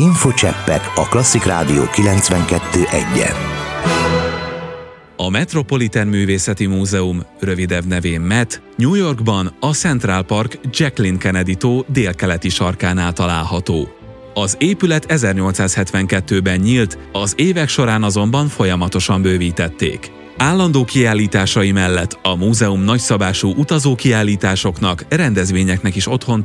Infocseppek a Klasszik Rádió 92.1-en. A Metropolitan Művészeti Múzeum, rövidebb nevén MET, New Yorkban a Central Park Jacqueline Kennedy-tó délkeleti sarkánál található. Az épület 1872-ben nyílt, az évek során azonban folyamatosan bővítették. Állandó kiállításai mellett a múzeum nagyszabású utazókiállításoknak, rendezvényeknek is otthont